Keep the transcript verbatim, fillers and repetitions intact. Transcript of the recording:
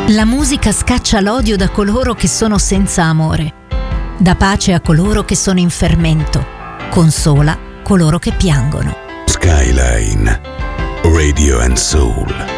La musica scaccia l'odio da coloro che sono senza amore, dà pace a coloro che sono in fermento, consola coloro che piangono. Skyline Radio and Soul.